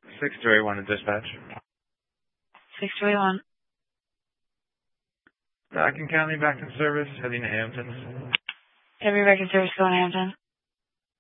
6281 to dispatch. 6281. Back in County, back in service, heading to Hampton. Every back in service going to Hampton.